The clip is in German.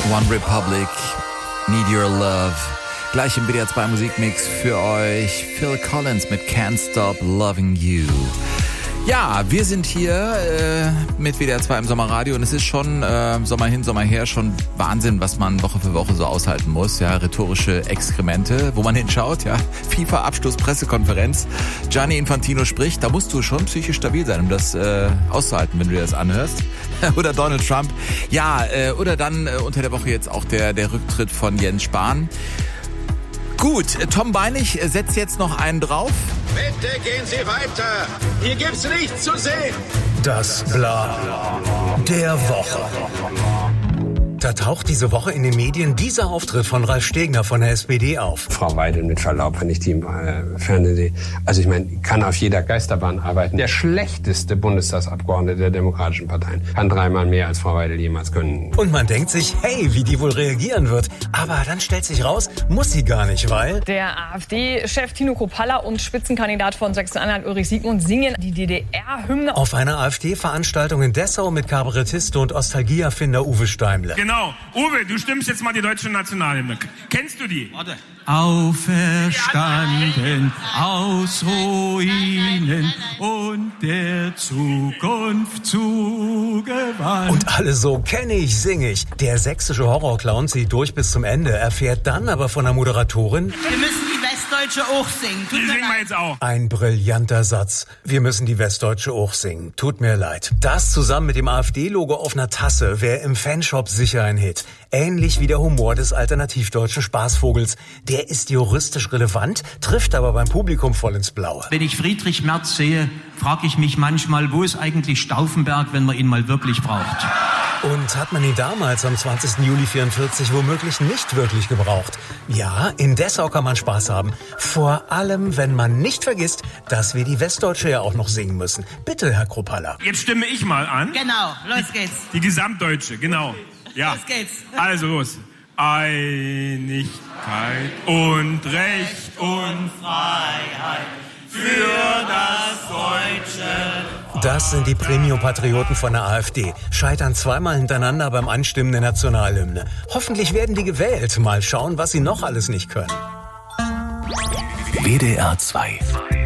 One Republic, Need Your Love. Gleich im WDR 2 Musikmix für euch Phil Collins mit Can't Stop Loving You. Ja, wir sind hier mit WDR 2 im Sommerradio und es ist schon Sommer hin, Sommer her schon Wahnsinn, was man Woche für Woche so aushalten muss. Ja, rhetorische Exkremente, wo man hinschaut, ja, FIFA-Abschluss-Pressekonferenz. Gianni Infantino spricht, da musst du schon psychisch stabil sein, um das auszuhalten, wenn du dir das anhörst. Oder Donald Trump. Ja, oder dann unter der Woche jetzt auch der Rücktritt von Jens Spahn. Gut, Tom Beinig setzt jetzt noch einen drauf. Bitte gehen Sie weiter. Hier gibt's nichts zu sehen. Das Bla der Woche. Da taucht diese Woche in den Medien dieser Auftritt von Ralf Stegner von der SPD auf. Frau Weidel, mit Verlaub, wenn ich die im Fernsehen sehe. Also ich meine, kann auf jeder Geisterbahn arbeiten. Der schlechteste Bundestagsabgeordnete der demokratischen Parteien kann 3-mal mehr als Frau Weidel jemals können. Und man denkt sich, hey, wie die wohl reagieren wird. Aber dann stellt sich raus, muss sie gar nicht, weil... Der AfD-Chef Tino Kropalla und Spitzenkandidat von Sachsen-Anhalt Ulrich Siegmund singen die DDR-Hymne. Auf einer AfD-Veranstaltung in Dessau mit Kabarettiste und Ostalgie-Erfinder Uwe Steimle. Genau. Uwe, du stimmst jetzt mal die deutsche Nationalhymne. Kennst du die? Warte. Auferstanden aus Ruinen und der Zukunft zugewandt. Und alle so, kenne ich, singe ich. Der sächsische Horrorclown zieht durch bis zum Ende, erfährt dann aber von der Moderatorin: Wir müssen die Westdeutsche auch singen. Die singen wir jetzt auch. Ein brillanter Satz. Wir müssen die Westdeutsche auch singen. Tut mir leid. Das zusammen mit dem AfD-Logo auf einer Tasse wäre im Fanshop sicher ein Hit. Ähnlich wie der Humor des alternativdeutschen Spaßvogels. Der ist juristisch relevant, trifft aber beim Publikum voll ins Blaue. Wenn ich Friedrich Merz sehe, frage ich mich manchmal, wo ist eigentlich Stauffenberg, wenn man ihn mal wirklich braucht? Und hat man ihn damals am 20. Juli 1944 womöglich nicht wirklich gebraucht? Ja, in Dessau kann man Spaß haben. Vor allem, wenn man nicht vergisst, dass wir die Westdeutsche ja auch noch singen müssen. Bitte, Herr Kropalla. Jetzt stimme ich mal an. Genau, los geht's. Die Gesamtdeutsche, genau. Ja. Los geht's. Also los. Einigkeit und Recht und Freiheit für das Deutsche. Das sind die Premium-Patrioten von der AfD. Scheitern zweimal hintereinander beim Anstimmen der Nationalhymne. Hoffentlich werden die gewählt. Mal schauen, was sie noch alles nicht können. WDR 2